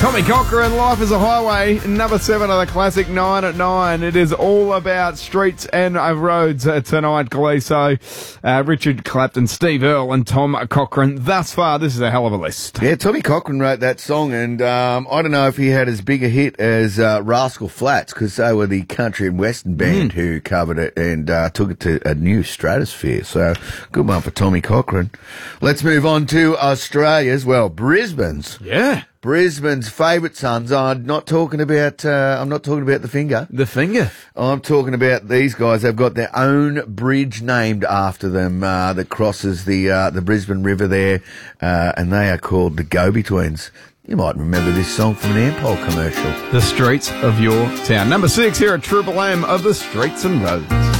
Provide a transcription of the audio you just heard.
Tommy Cochrane, Life is a Highway, number 7 of the classic 9 at 9. It is all about streets and roads tonight, Gleeso. Richard Clapton, Steve Earle and Tom Cochrane. Thus far, this is a hell of a list. Yeah, Tommy Cochrane wrote that song, and I don't know if he had as big a hit as Rascal Flatts, because they were the country and western band who covered it and took it to a new stratosphere. So, good one for Tommy Cochrane. Let's move on to Australia's, well, Brisbane's. Yeah. Brisbane's favourite sons. I'm not talking about the Finger. The Finger. I'm talking about these guys. They've got their own bridge named after them that crosses the Brisbane River there, and they are called the Go-Betweens. You might remember this song from an Ampol commercial. The Streets of Your Town. Number 6 here at Triple M of the Streets and Roads.